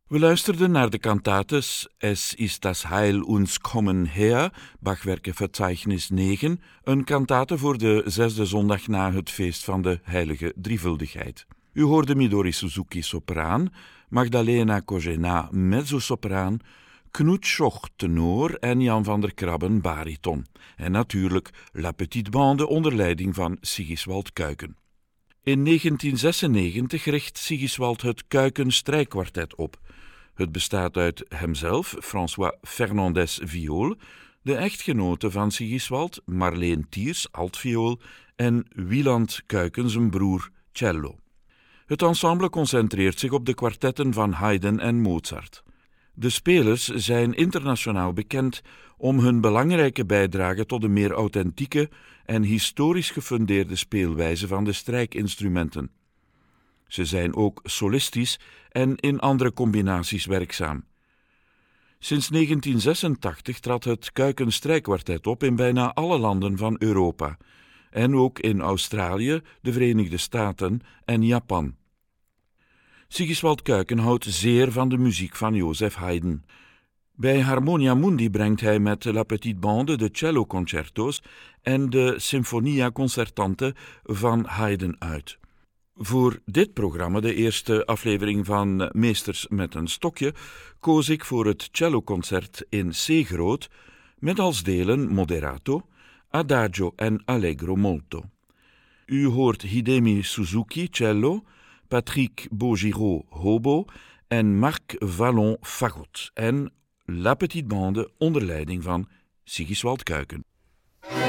We luisterden naar de kantates Es ist das Heil uns kommen her, Bachwerkenverzeichnis 9, een kantate voor de 6e zondag na het feest van de Heilige Drievuldigheid. U hoorde Midori Suzuki sopraan, Magdalena Kojena mezzosopraan, Knut Schoch tenor en Jan van der Krabben bariton. En natuurlijk La Petite Bande onder leiding van Sigiswald Kuiken. In 1996 richt Sigiswald het Kuiken Strijkkwartet op. Het bestaat uit hemzelf, François Fernandez viool, de echtgenote van Sigiswald, Marleen Thiers altviool en Wieland Kuiken zijn broer cello. Het ensemble concentreert zich op de kwartetten van Haydn en Mozart. De spelers zijn internationaal bekend om hun belangrijke bijdrage tot een meer authentieke en historisch gefundeerde speelwijze van de strijkinstrumenten. Ze zijn ook solistisch en in andere combinaties werkzaam. Sinds 1986 trad het Kuiken Strijkkwartet op in bijna alle landen van Europa en ook in Australië, de Verenigde Staten en Japan. Sigiswald Kuiken houdt zeer van de muziek van Joseph Haydn. Bij Harmonia Mundi brengt hij met La Petite Bande de celloconcerto's en de Sinfonia Concertante van Haydn uit. Voor dit programma, de eerste aflevering van Meesters met een stokje, koos ik voor het celloconcert in C groot, met als delen moderato, adagio en allegro molto. U hoort Hidemi Suzuki cello, Patrick Beaugiraud hobo en Marc Vallon fagot en La Petite Bande onder leiding van Sigiswald Kuiken.